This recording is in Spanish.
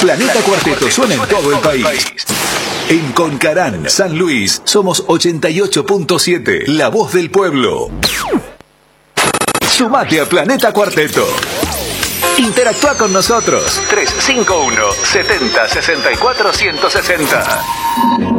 Planeta Cuarteto suena en todo el país. En Concarán, San Luis, somos 88.7, la voz del pueblo. Sumate a Planeta Cuarteto. Interactúa con nosotros. 351 70 64 160.